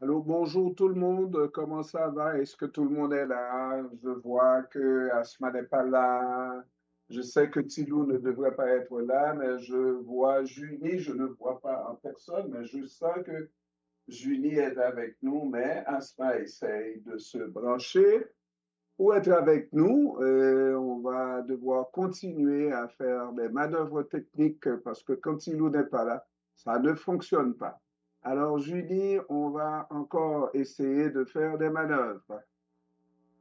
Allô, bonjour tout le monde, comment ça va? Est-ce que tout le monde est là? Je vois que Asma n'est pas là. Je sais que Tilou ne devrait pas être là, mais je vois Julie, je ne vois pas en personne, mais je sens que Julie est avec nous, mais Asma essaye de se brancher pour être avec nous. On va devoir continuer à faire des manœuvres techniques parce que quand Tilou n'est pas là, ça ne fonctionne pas. Alors, Julie, on va encore essayer de faire des manœuvres.